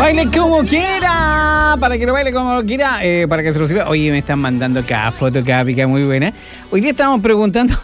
Baile como quiera, para que lo baile como quiera, para que se lo sirva. Oye, me están mandando cada foto, cada pica muy buena. Hoy día estábamos preguntando.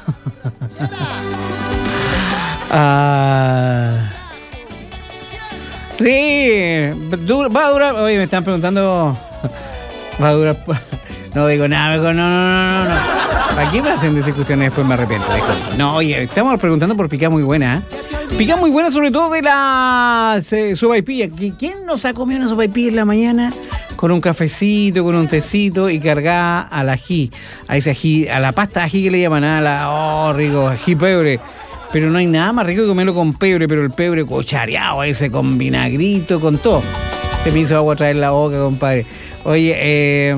Sí, va a durar. Oye, me están preguntando. Va a durar. No digo nada, mejor no. ¿Para qué me hacen decir cuestiones después me arrepiento? No, oye, estamos preguntando por pica muy buena, ¿eh? Pica muy buena, sobre todo de la sopaipilla. ¿Quién nos ha comido una sopaipilla en la mañana? Con un cafecito, con un tecito y cargada al ají. A ese ají, a la pasta de ají que le llaman, rico, ají pebre. Pero no hay nada más rico que comerlo con pebre, pero el pebre cuchareado, ese con vinagrito, con todo. Se me hizo agua traer la boca, compadre. Oye,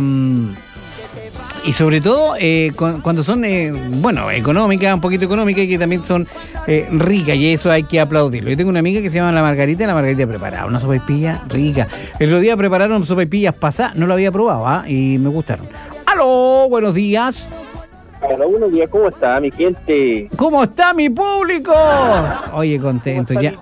y sobre todo cuando son, económicas, un poquito económicas y que también son ricas, y eso hay que aplaudirlo. Yo tengo una amiga que se llama la Margarita preparaba una sopaipilla rica. El otro día prepararon sopaipillas pasadas, no lo había probado, y me gustaron. ¡Aló! Buenos días. Hola, buenos días, ¿cómo está mi gente? ¿Cómo está mi público? Oye, contento ya.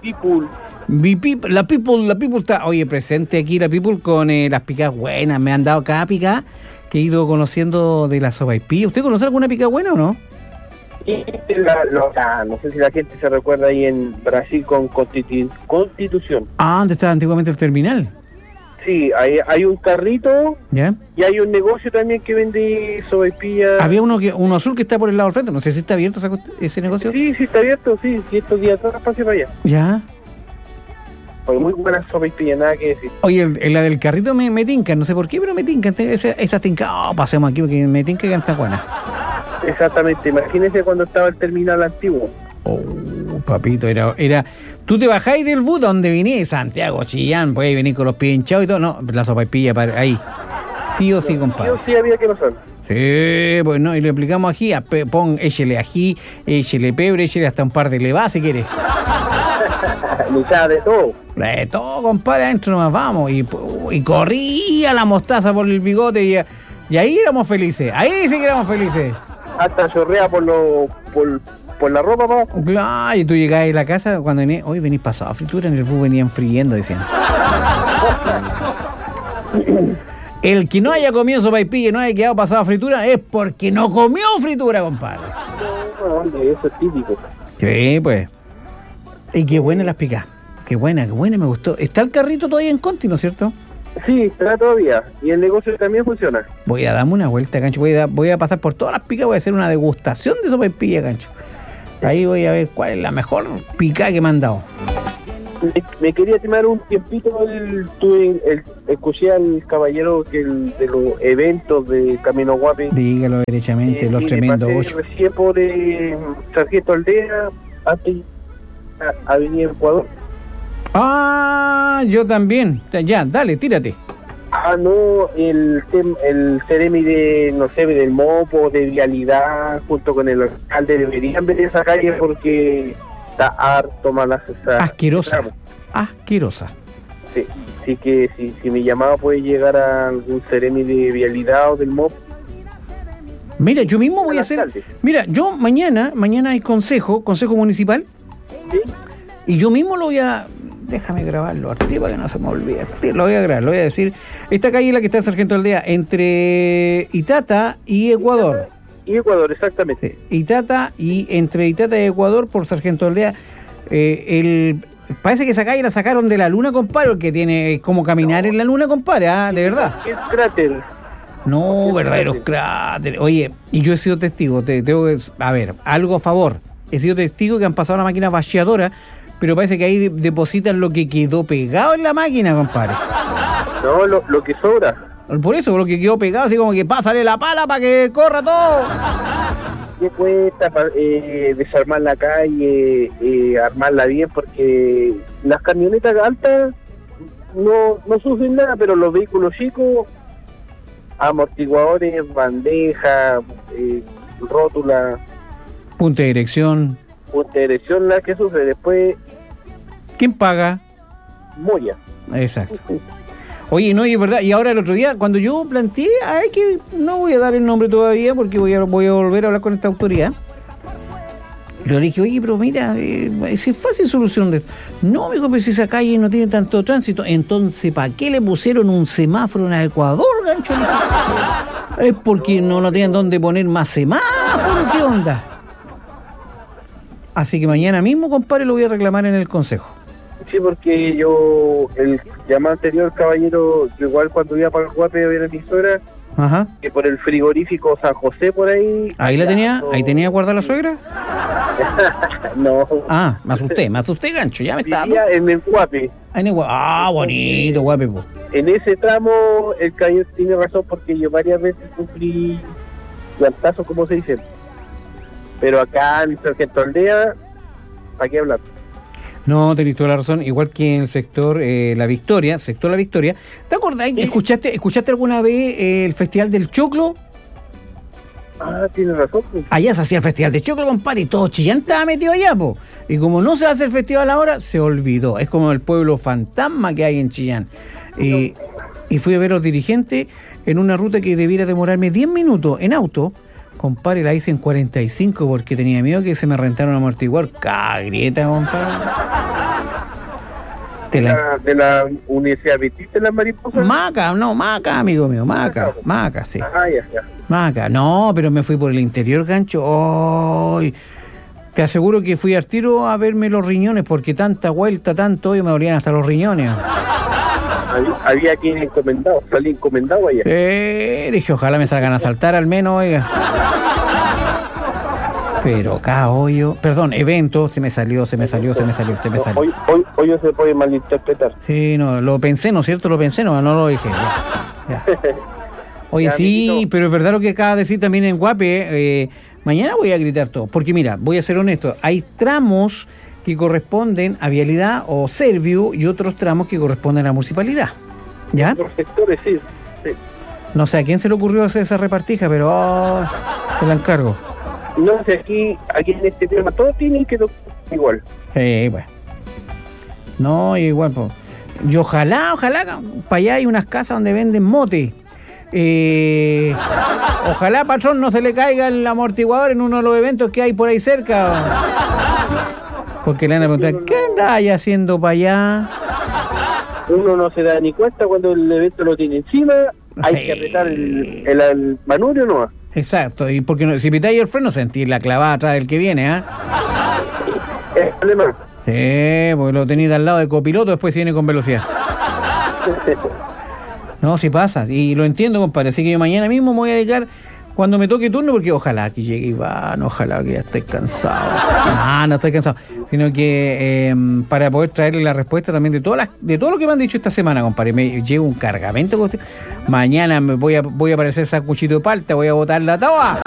La people está, oye, presente aquí la people con las picas buenas. Me han dado cada pica que he ido conociendo de la sopaipilla. ¿Usted conoce alguna pica buena o no? Sí, no sé si la gente se recuerda ahí en Brasil con Constitución. ¿Dónde estaba antiguamente el terminal? Sí, hay un carrito. ¿Ya? Y hay un negocio también que vende sopaipilla. Había uno azul que está por el lado del frente. No sé si está abierto ese negocio. Sí, está abierto, sí. Estos días atrás pasé para allá. ¿Ya? Oye, muy buena sopaipilla, nada que decir. Oye, la del carrito me tinca, no sé por qué, pero me tinca. Esa tinca, pasemos aquí porque me tinca que está buena. Exactamente, imagínese cuando estaba el terminal antiguo. Papito, era. Tú te bajáis del bus donde viniste, Santiago, Chillán, puedes venir con los pies hinchados y todo. No, la sopaipilla para ahí. Sí o sí, compadre. Sí o sí había que pasar. Sí, pues no, y le aplicamos ají, échele ají, échele pebre, échele hasta un par de levas si quieres. Mitad de todo. De todo, compadre, adentro nomás vamos. Y corría la mostaza por el bigote y ahí éramos felices. Ahí sí que éramos felices. Hasta chorrea por la ropa, ¿no? Claro, y tú llegás a la casa cuando hoy venís pasado a fritura, en el bus venían friendo, decían. El que no haya comido sopaipilla y no haya quedado pasado a fritura es porque no comió fritura, compadre. No, eso es típico. Sí, pues. Y qué buena las picas. Qué buena, me gustó. Está el carrito todavía en Conti, ¿no es cierto? Sí, está todavía. Y el negocio también funciona. Voy a darme una vuelta, Gancho. Voy a pasar por todas las picas, voy a hacer una degustación de sopaipilla, Gancho. Ahí voy a ver cuál es la mejor pica que me han dado. Me quería tomar un tiempito. Escuché al caballero de los eventos de Camino Guapi. Dígalo derechamente, los tremendos 8. Recién por Sargento Aldea, antes Avenida Ecuador. Yo también. Ya, dale, tírate. No, el Ceremi del Mopo, de Vialidad, junto con el alcalde, deberían ver esa calle porque está harto mala. Asquerosa. Sí, sí que si mi llamado puede llegar a algún Ceremi de Vialidad o del Mopo. Mira, yo mismo voy a hacer. Mira, yo mañana hay consejo municipal. ¿Sí? Y yo mismo lo voy a. Déjame grabarlo, Arti, para que no se me olvide. Lo voy a grabar, lo voy a decir. Esta calle es la que está en Sargento Aldea, entre Itata y Ecuador. Y Ecuador, exactamente. Sí. Itata y entre Itata y Ecuador por Sargento Aldea. Parece que esa calle la sacaron de la luna, compadre, porque tiene como caminar en la luna, compadre, de verdad. Es cráter. No, verdaderos cráteres. Oye, y yo he sido testigo, tengo que, a ver, algo a favor. He sido testigo que han pasado una máquina vaciadora, pero parece que ahí depositan lo que quedó pegado en la máquina, compadre. No, lo que sobra. Por eso, lo que quedó pegado, así como que pásale la pala para que corra todo. ¿Qué cuesta desarmar la calle, armarla bien? Porque las camionetas altas no sufren nada, pero los vehículos chicos, amortiguadores, bandejas, rótula, punta de dirección, la que sufre. Después, ¿quién paga? Moya. Exacto. Oye, no, y es verdad, y ahora el otro día, cuando yo planteé, no voy a dar el nombre todavía porque voy a volver a hablar con esta autoridad. Le dije, oye, pero mira, si es fácil solución de esto. No, mijo, pero si esa calle no tiene tanto tránsito. Entonces, ¿para qué le pusieron un semáforo en Ecuador, gancho? Es porque no tenían dónde poner más semáforos. ¿Qué onda? Así que mañana mismo, compadre, lo voy a reclamar en el consejo. Sí, porque yo, el llamado anterior, caballero, yo igual cuando iba para el Guape a ver a mi suegra, Ajá. que por el frigorífico San José por ahí... ¿Ahí la tenía? ¿Ahí tenía guardada la suegra? No. Ah, me asusté, gancho, ya me estaba... Vivía en el Guape. Bonito, Guape, po. En ese tramo, el caballero tiene razón porque yo varias veces sufrí plantazos, como se dice. Pero acá en Sargento Aldea, ¿para qué hablar? No, tenés toda la razón. Igual que en el sector La Victoria. ¿Te acordás? Sí. ¿Escuchaste alguna vez el Festival del Choclo? Ah, tienes razón. Pues. Allá se hacía el Festival del Choclo, compadre, y todo Chillán estaba metido allá, po. Y como no se hace el festival ahora, se olvidó. Es como el pueblo fantasma que hay en Chillán. Y fui a ver a los dirigentes en una ruta que debiera demorarme 10 minutos en auto. Compadre, la hice en 45 porque tenía miedo que se me rentaron amortiguador. Cagrieta, compadre. ¿De la Universidad Adventista de las Mariposas? Maca, amigo mío, Maca, sí. Ya. Maca, no, pero me fui por el interior, gancho. ¡Ay! Te aseguro que fui al tiro a verme los riñones porque tanta vuelta, tanto hoy me dolían hasta los riñones. Había quien encomendado, salí encomendado allá. Dije, ojalá me salgan a saltar al menos, oiga. Pero acá hoyo, perdón, evento, se me salió. Hoy se puede malinterpretar. Sí, no, lo pensé, ¿no es cierto? No lo dije. Ya. Oye, ya, sí, amiguito. Pero es verdad lo que acaba de decir también en Guape. Mañana voy a gritar todo, porque mira, voy a ser honesto, hay tramos que corresponden a Vialidad o Serviu y otros tramos que corresponden a la municipalidad. ¿Ya? Por sectores, sí. No sé a quién se le ocurrió hacer esa repartija, pero te la encargo. No sé, aquí en este tema todos tienen que tocar igual. Bueno. No, igual, pues. Y ojalá, para allá hay unas casas donde venden mote. Ojalá, patrón, no se le caiga el amortiguador en uno de los eventos que hay por ahí cerca. Porque le van a preguntar, ¿qué andáis haciendo para allá? Uno no se da ni cuenta cuando el evento lo tiene encima. Hay que apretar el manubrio, ¿no? Exacto, y porque no, si pitáis el freno, sentís la clavada atrás del que viene, ¿ah? Es alemán. Sí, porque lo tenéis al lado de copiloto, después viene con velocidad. No, sí pasa, y lo entiendo, compadre, así que yo mañana mismo me voy a dedicar cuando me toque turno, porque ojalá que llegue Iván, ojalá que ya esté cansado. No estoy cansado, sino que para poder traerle la respuesta también de todo lo que me han dicho esta semana, compadre. Me llevo un cargamento. Mañana me voy a aparecer sacuchito de palta, voy a botar la tawa.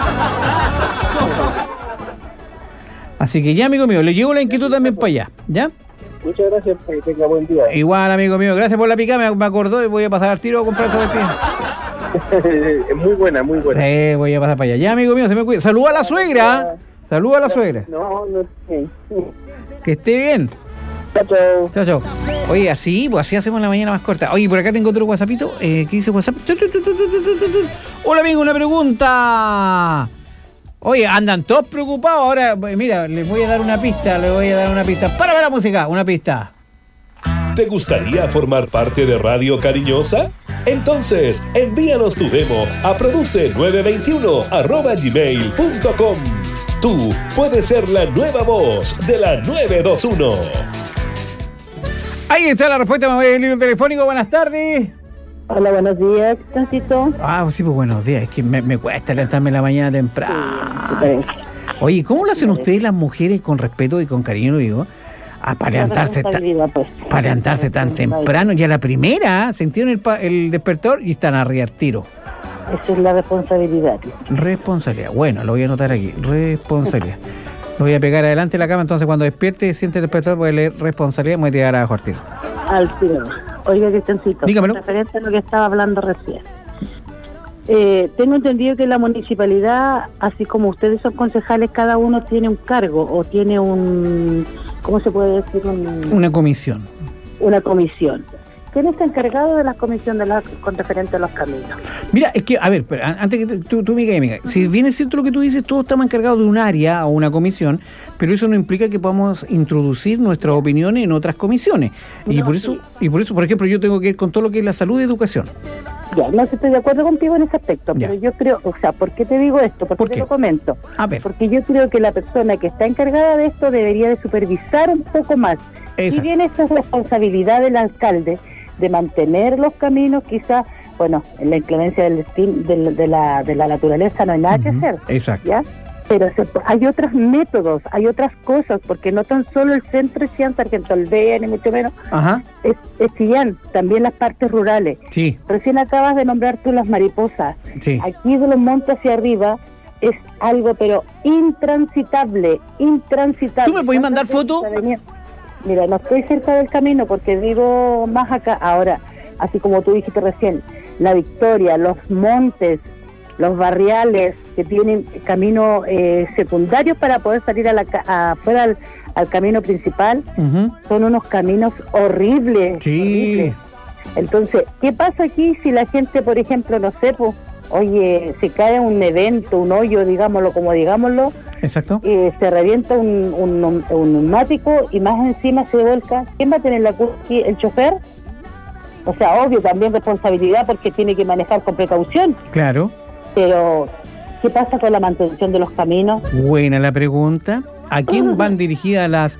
Así que ya, amigo mío, le llevo la inquietud también para allá, ¿ya? Muchas gracias, que tenga buen día. Igual, amigo mío, gracias por la picada, me acordó y voy a pasar al tiro a comprar sobre el pie. Muy buena. Voy a pasar para allá. Ya, amigo mío, se me cuida. Saluda a la suegra. No. Que esté bien. Chao. Oye, así hacemos la mañana más corta. Oye, por acá tengo otro WhatsAppito. ¿Qué dice WhatsApp? Hola, amigo, una pregunta. Oye, andan todos preocupados. Ahora, mira, les voy a dar una pista. Para la música, una pista. ¿Te gustaría formar parte de Radio Cariñosa? Entonces, envíanos tu demo a produce921@gmail.com. Tú puedes ser la nueva voz de la 921. Ahí está la respuesta, me voy al libro telefónico. Buenas tardes. Hola, buenos días, Tancito. Sí, pues buenos días. Es que me cuesta levantarme en la mañana temprano. Sí. Oye, ¿cómo lo hacen ustedes las mujeres con respeto y con cariño, lo digo? Para levantarse tan temprano. Ya la primera sintieron el despertador y están arriba al tiro. Esa es la responsabilidad. Responsabilidad. Bueno, lo voy a anotar aquí. Responsabilidad. Lo voy a pegar adelante de la cama, entonces cuando despierte, siente el despertador, voy a leer responsabilidad y me voy a tirar abajo al tiro. Al tiro. Oiga, Cristiancito, dígamelo. Referente a lo que estaba hablando recién. Tengo entendido que la municipalidad, así como ustedes son concejales, cada uno tiene un cargo o tiene un... ¿Cómo se puede decir? Una comisión. Una comisión. ¿quién está encargado de la comisión con referente a los caminos? Mira, es que, a ver, antes que tú amiga, si bien es cierto lo que tú dices, todos estamos encargados de un área o una comisión, pero eso no implica que podamos introducir nuestras opiniones en otras comisiones. Y por eso, por ejemplo, yo tengo que ir con todo lo que es la salud y educación. Ya, no estoy de acuerdo contigo en ese aspecto, pero yo creo, o sea, ¿por qué te digo esto? ¿Por qué lo comento? A ver. Porque yo creo que la persona que está encargada de esto debería de supervisar un poco más. Exacto. Si bien esta es responsabilidad del alcalde de mantener los caminos, quizás, bueno, en la inclemencia del de la naturaleza no hay nada que hacer. Exacto. ¿Ya? Pero hay otros métodos, hay otras cosas, porque no tan solo el centro es Chillán, Sargento Aldea, ni mucho menos, es Chillán, también las partes rurales. Sí. Recién acabas de nombrar tú las mariposas. Sí. Aquí de los montes hacia arriba es algo, pero intransitable. ¿Tú me podés mandar foto? Mira, no estoy cerca del camino porque vivo más acá. Ahora, así como tú dijiste recién, La Victoria, los montes, los barriales que tienen caminos secundarios para poder salir afuera al camino principal, son unos caminos horribles. Sí. Horribles. Entonces, ¿qué pasa aquí si la gente, por ejemplo, no sé, pues, oye, se cae un evento, un hoyo, digámoslo, Exacto. Se revienta un neumático y más encima se vuelca? ¿Quién va a tener la culpa aquí? ¿El chofer? O sea, obvio, también responsabilidad porque tiene que manejar con precaución. Claro. Pero, ¿qué pasa con la mantención de los caminos? Buena la pregunta. ¿A quién van dirigidas las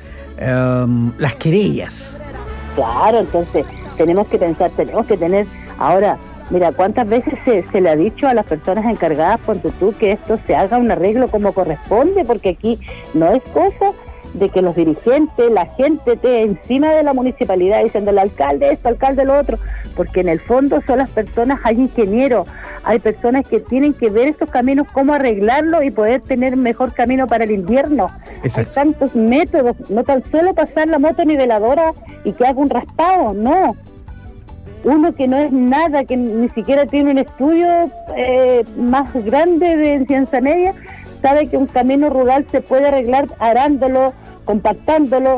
querellas? Claro, entonces tenemos que pensar, tenemos que tener... Ahora, mira, ¿cuántas veces se le ha dicho a las personas encargadas, ponte tú, que esto se haga un arreglo como corresponde? Porque aquí no es cosa de que los dirigentes, la gente esté encima de la municipalidad diciendo el alcalde esto, alcalde lo otro, porque en el fondo son las personas, hay ingenieros, hay personas que tienen que ver estos caminos, cómo arreglarlo y poder tener mejor camino para el invierno. Exacto. Hay tantos métodos, no tan solo pasar la moto niveladora y que haga un raspado, no. Uno que no es nada, que ni siquiera tiene un estudio más grande de ciencia media, sabe que un camino rural se puede arreglar arándolo, compactándolo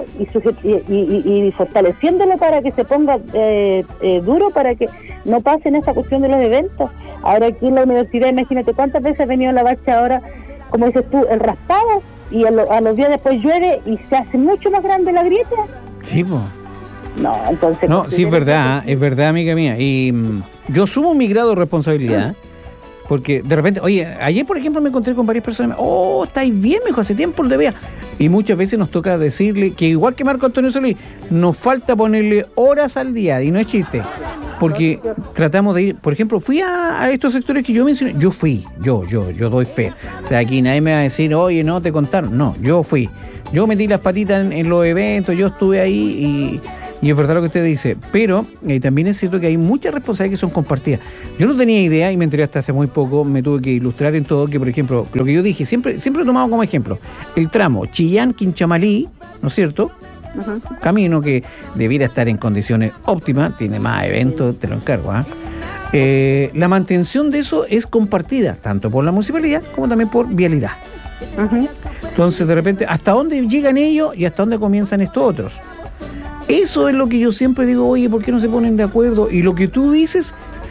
y fortaleciéndolo para que se ponga duro, para que no pasen esta cuestión de los eventos. Ahora aquí en la universidad, imagínate cuántas veces ha venido la bacha ahora, como dices tú, el raspado, y a los días después llueve y se hace mucho más grande la grieta. Sí, pues. No, entonces... No, sí, es verdad, amiga mía. Y yo asumo mi grado de responsabilidad, porque de repente, oye, ayer, por ejemplo, me encontré con varias personas, estáis bien, mijo, hace tiempo lo debía. Y muchas veces nos toca decirle que, igual que Marco Antonio Solís, nos falta ponerle horas al día, y no es chiste, porque tratamos de ir, por ejemplo, fui a estos sectores que yo mencioné, yo doy fe. O sea, aquí nadie me va a decir, oye, no te contaron, no, yo fui. Yo metí las patitas en los eventos, yo estuve ahí y es verdad lo que usted dice, pero también es cierto que hay muchas responsabilidades que son compartidas. Yo no tenía idea y me enteré hasta hace muy poco, me tuve que ilustrar en todo, que por ejemplo, lo que yo dije, siempre he tomado como ejemplo, el tramo Chillán-Quinchamalí, ¿no es cierto? Camino que debiera estar en condiciones óptimas, tiene más eventos, te lo encargo, la mantención de eso es compartida, tanto por la municipalidad como también por vialidad. Entonces, de repente, ¿hasta dónde llegan ellos y hasta dónde comienzan estos otros? Eso es lo que yo siempre digo, oye, ¿por qué no se ponen de acuerdo? Y lo que tú dices,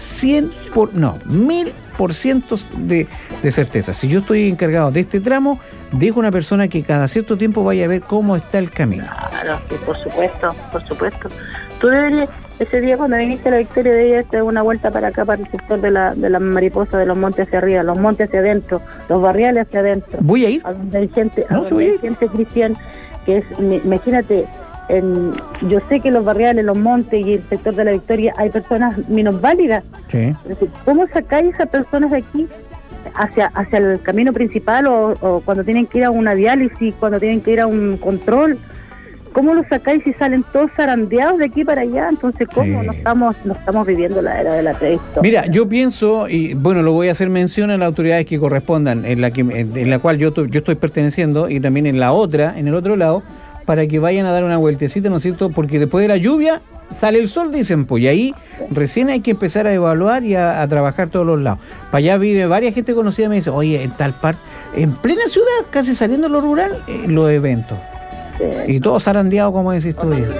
1000% de certeza. Si yo estoy encargado de este tramo, dejo una persona que cada cierto tiempo vaya a ver cómo está el camino. Claro, sí, por supuesto. Tú deberías, ese día cuando viniste a La Victoria, deberías dar una vuelta para acá, para el sector de la mariposa, de los montes hacia arriba, los montes hacia adentro, los barriales hacia adentro. ¿Voy a ir? A donde hay gente, gente cristiana, que es, imagínate, yo sé que los barriales, los montes y el sector de La Victoria hay personas minusválidas. Sí. ¿Cómo sacáis a esas personas de aquí hacia el camino principal o cuando tienen que ir a una diálisis, cuando tienen que ir a un control? ¿Cómo los sacáis si salen todos zarandeados de aquí para allá? Entonces, ¿cómo? Sí. No estamos viviendo la era de la prehistoria. Mira, yo pienso, y bueno, lo voy a hacer mención a las autoridades que correspondan, en la cual yo estoy perteneciendo, y también en el otro lado, para que vayan a dar una vueltecita, ¿no es cierto? Porque después de la lluvia sale el sol, dicen, pues, y ahí recién hay que empezar a evaluar y a trabajar todos los lados. Para allá vive varias gente conocida, me dice, oye, en tal parte, en plena ciudad, casi saliendo de lo rural, los eventos. Sí. Y todos zarandeados, como decís tú.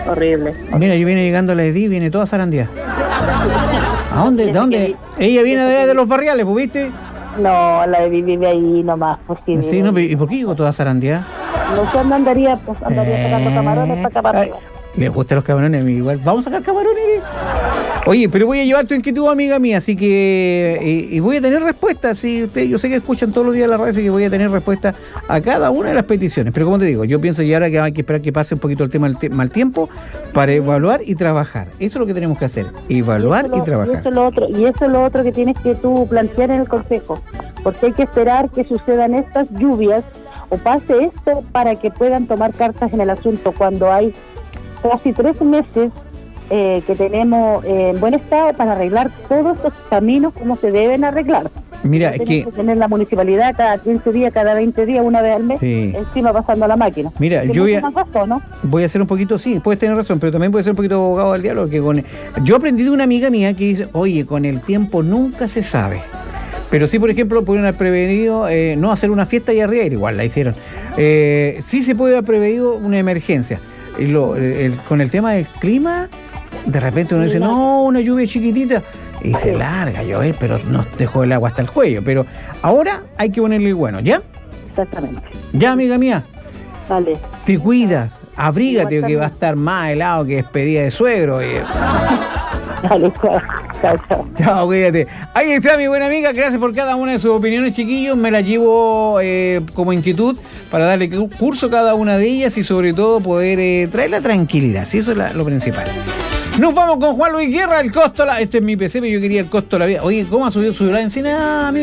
horrible. Mira, yo vine llegando a la Edith, viene toda zarandeada. ¿A dónde? ¿De dónde? Ella viene de allá de los barriales, ¿pues viste? No, la de vive ahí nomás, pues sí. Sí, no, ¿y por qué llegó toda zarandeada? No sé, andaría sacando camarones para acá para arriba. Les gustan los camarones, amigo, igual. Vamos a sacar camarones. Oye, pero voy a llevar tu inquietud, amiga mía, así que... y voy a tener respuesta, sí, yo sé que escuchan todos los días la radio, así que voy a tener respuesta a cada una de las peticiones. Pero como te digo, yo pienso ya ahora que hay que esperar que pase un poquito el tema del mal tiempo para evaluar y trabajar. Eso es lo que tenemos que hacer, evaluar y trabajar. Y eso es lo otro que tienes que tú plantear en el consejo, porque hay que esperar que sucedan estas lluvias o pase esto para que puedan tomar cartas en el asunto cuando hay casi 3 meses que tenemos en buen estado para arreglar todos los caminos como se deben arreglar. Mira, es que tener la municipalidad cada 15 días, cada 20 días, una vez al mes, sí, encima pasando a la máquina. Mira, yo ¿no? voy a hacer un poquito, sí, puedes tener razón, pero también puede ser un poquito abogado del diablo, que yo aprendí de una amiga mía que dice, oye, con el tiempo nunca se sabe. Pero sí, por ejemplo, pudieron haber prevenido no hacer una fiesta allá arriba, igual la hicieron. Sí se puede haber prevenido una emergencia. Con el tema del clima, de repente uno dice, no, una lluvia chiquitita, y se larga a llover, pero nos dejó el agua hasta el cuello. Pero ahora hay que ponerle bueno, ¿ya? Exactamente. Ya, amiga mía. Vale. Te cuidas, abrígate, que va a estar más helado que despedida de suegro. Dale, chao. Chao, cuídate. Ahí está mi buena amiga, gracias por cada una de sus opiniones, chiquillos. Me las llevo como inquietud para darle curso a cada una de ellas y sobre todo poder traer la tranquilidad. Sí, eso es lo principal. Nos vamos con Juan Luis Guerra, el costo. Este es mi PC, pero yo quería el costo de la vida. Oye, ¿cómo ha subido su encina, amigo?